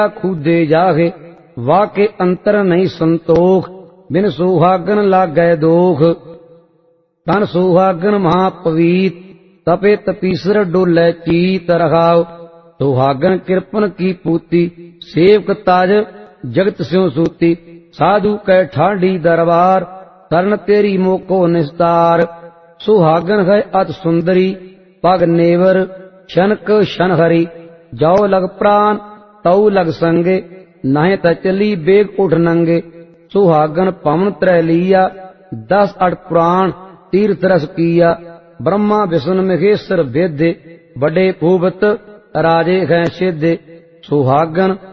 खूदे जाहे, वाके अंतर नहीं संतोख, बिन सुहागन लागै दोख। तन सुहागन महापवीत, तपे तपीसर डोलै चीत रखाओ। सुहागन कृपन की पूती, सेवक ताज जगत स्यों सूती। साधु कै ठाडी दरबार, तरण तेरी मोको निस्तार। सुहागन है अति सुंदरी, पग नेवर शनक शन हरी। जाओ लग प्राण तऊ लग संगे, नाहे त चली बेग उठ नंगे। सुहागन पवन त्रय लिया, 10 अठ पुराण तीर्थ रस किया। ब्रह्मा विष्णु महेश्वर वेद्य, बड़े भूपत राजे हैं सिद्ध। सुहागन